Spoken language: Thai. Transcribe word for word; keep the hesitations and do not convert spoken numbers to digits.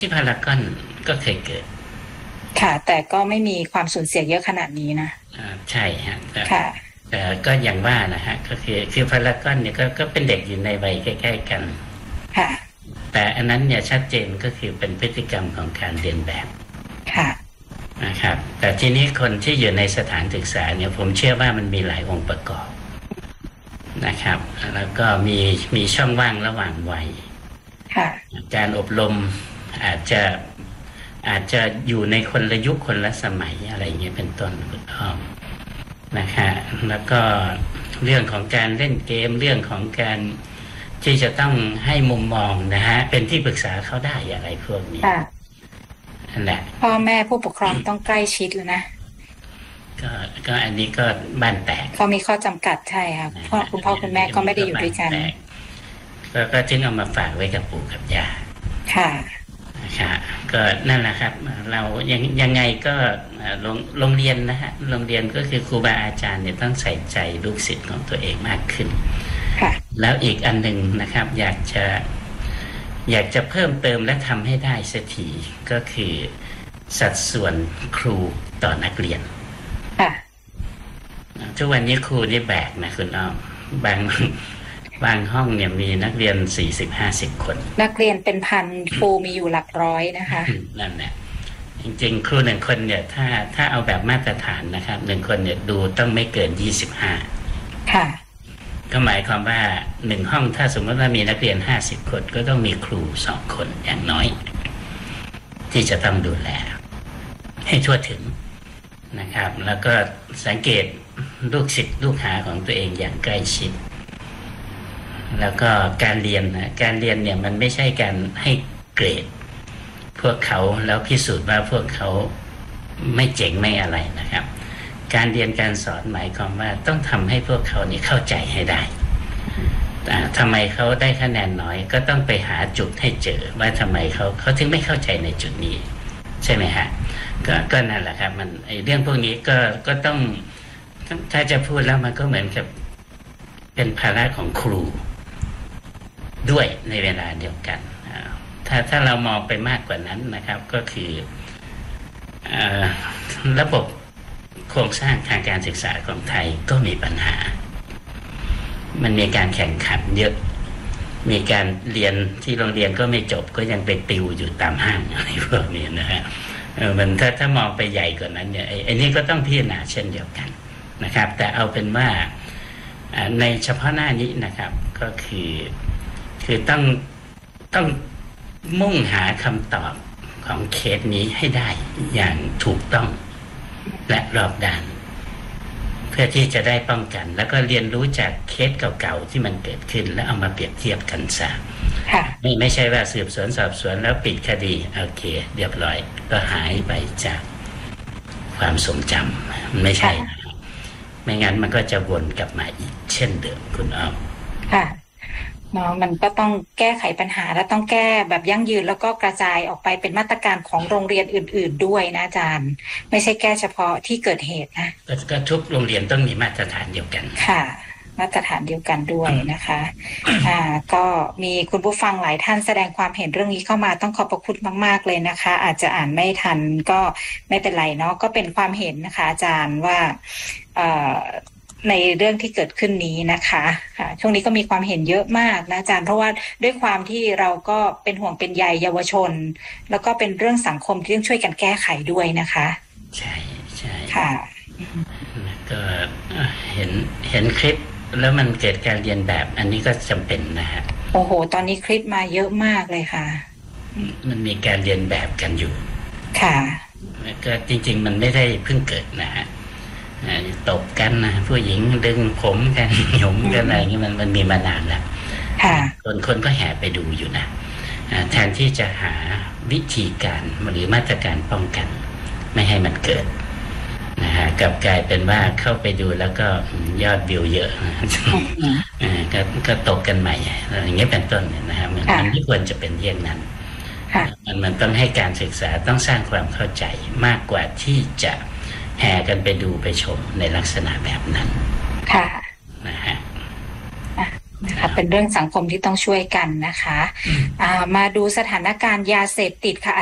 ที่พารากอนก็เคยเกิดค่ะแต่ก็ไม่มีความสูญเสียเยอะขนาดนี้นะอ่าใช่ฮะค่ะแต่ก็อย่างว่านะฮะก็คือคือพารากอนเนี่ยก็ก็เป็นเด็กอยู่ในวัยใกล้ๆกันค่ะแต่อันนั้นเนี่ยชัดเจนก็คือเป็นพฤติกรรมของการเรียนแบบค่ะนะครับแต่ทีนี้คนที่อยู่ในสถานศึกษาเนี่ยผมเชื่อว่ามันมีหลายองค์ประกอบนะครับแล้วก็มีมีช่องว่างระหว่างวัยการอบรมอาจจะอาจจะอยู่ในคนละยุคคนละสมัยอะไรเงี้ยเป็นต้นนะคะแล้วก็เรื่องของการเล่นเกมเรื่องของการที่จะต้องให้มุมมองนะฮะเป็นที่ปรึกษาเขาได้อะไรพวกนี้นั่นแหละพ่อแม่ผู้ปกครองต้องใกล้ชิดเลยนะก็ก็อันนี้ก็บ้านแตกเขามีข้อจำกัดใช่ครับพ่อคุณพ่อคุณแม่ก็ไม่ได้อยู่ด้วยกันก็ก็จึงเอามาฝากไว้กับปู่กับย่าค่ะนะคะก็นั่นแหละครับเรายังยังไงก็โรงโรงเรียนนะฮะโรงเรียนก็คือครูบาอาจารย์เนี่ยต้องใส่ใจลูกศิษย์ของตัวเองมากขึ้นค่ะแล้วอีกอันหนึ่งนะครับอยากจะอยากจะเพิ่มเติมและทำให้ได้สักทีก็คือสัดส่วนครูต่อนักเรียนค่ะทุกวันนี้ครูนี่แบกนะคุณอ้อมบางบางห้องเนี่ยมีนักเรียนสี่สิบห้าสิบคนนักเรียนเป็นพันครูมีอยู่หลักร้อยนะคะนั่นแหละจริงๆครูหนึ่งคนเนี่ยถ้าถ้าเอาแบบมาตรฐานนะครับหนึ่งคนเนี่ยดูต้องไม่เกินยี่สิบห้าค่ะก็หมายความว่าหนึ่งห้องถ้าสมมติว่ามีนักเรียนห้าสิบคนก็ต้องมีครูสองคนอย่างน้อยที่จะต้องดูแลให้ทั่วถึงนะครับแล้วก็สังเกตลูกศิษย์ลูกหาของตัวเองอย่างใกล้ชิดแล้วก็การเรียนนะการเรียนเนี่ยมันไม่ใช่การให้เกรดพวกเขาแล้วพิสูจน์ว่าพวกเขาไม่เจ๋งไม่อะไรนะครับการเรียนการสอนหมายความว่าต้องทำให้พวกเขาเนี่ยเข้าใจให้ได้ทำไมเขาได้คะแนนน้อยก็ต้องไปหาจุดให้เจอว่าทำไมเขาเขาถึงไม่เข้าใจในจุดนี้ใช่ไหมฮะก็ก็นั่นแหละครับมันไอเรื่องพวกนี้ก็ก็ต้องถ้าจะพูดแล้วมันก็เหมือนกับเป็นภาระของครูด้วยในเวลาเดียวกันถ้าถ้าเรามองไปมากกว่านั้นนะครับก็คือระบบโครงสร้างทางการศึกษาของไทยก็มีปัญหามันมีการแข่งขันเยอะมีการเรียนที่โรงเรียนก็ไม่จบก็ยังไปติวอยู่ตามห้างอะไรพวกนี้นะฮะเออมันถ้าถ้ามองไปใหญ่กว่านั้นเนี่ยไอ้นี่ก็ต้องพิจารณาเช่นเดียวกันนะครับแต่เอาเป็นว่าในเฉพาะหน้านี้นะครับก็คือคือต้องต้องมุ่งหาคำตอบของเคสนี้ให้ได้อย่างถูกต้องและรอบด้านเพื่อที่จะได้ป้องกันแล้วก็เรียนรู้จากเคสเก่าๆที่มันเกิดขึ้นแล้วเอามาเปรียบเทียบกันซะไม่ไม่ใช่ว่าสืบสวนสอบสวนแล้วปิดคดีโอเคเรียบร้อยก็หายไปจากความทรงจำไม่ใช่ไม่งั้นมันก็จะวนกลับมาอีกเช่นเดิมคุณอ้อมค่ะเนาะมันก็ต้องแก้ไขปัญหาและต้องแก้แบบยั่งยืนแล้วก็กระจายออกไปเป็นมาตรการของโรงเรียนอื่นๆด้วยนะอาจารย์ไม่ใช่แก้เฉพาะที่เกิดเหตุนะก็ทุกโรงเรียนต้องมีมาตรฐานเดียวกันค่ะมาตรฐานเดียวกันด้วยนะคะอ่าก็มีคุณผู้ฟังหลายท่านแสดงความเห็นเรื่องนี้เข้ามาต้องขอบพระคุณมากๆเลยนะคะอาจจะอ่านไม่ทันก็ไม่เป็นไรเนาะก็เป็นความเห็นนะคะอาจารย์ว่าเอ่อในเรื่องที่เกิดขึ้นนี้นะคะค่ะช่วงนี้ก็มีความเห็นเยอะมากนะอาจารย์เพราะว่าด้วยความที่เราก็เป็นห่วงเป็นใยเยาวชนแล้วก็เป็นเรื่องสังคมที่ต้องช่วยกันแก้ไขด้วยนะคะใช่ใช่ค่ะก็เห็นเห็นคลิปแล้วมันเกิดการเรียนแบบอันนี้ก็จำเป็นนะฮะโอ้โหตอนนี้คลิปมาเยอะมากเลยค่ะมันมีการเรียนแบบกันอยู่ค่ะก็จริงๆมันไม่ได้เพิ่งเกิดนะฮะตบกันนะผู้หญิงดึงผมกันหยุมกันอะไรอย่างนี้มันมันมีมานานแล้วคนคนก็แห่ไปดูอยู่นะแทนที่จะหาวิธีการหรือมาตรการป้องกันไม่ให้มันเกิดนะฮะกลับกลายเป็นว่าเข้าไปดูแล้วก็ยอดวิวเยอะก็ก็ตกกันใหม่อะไรอย่างเงี้ยเป็นต้นเนี่ยนะฮะมันไม่ควรจะเป็นเยี่ยงนั้นมันมันต้องให้การศึกษาต้องสร้างความเข้าใจมากกว่าที่จะแห่กันไปดูไปชมในลักษณะแบบนั้นค่ะนะฮะนะคะเป็นเรื่องสังคมที่ต้องช่วยกันนะคะอ่ามาดูสถานการณ์ยาเสพติดค่ะ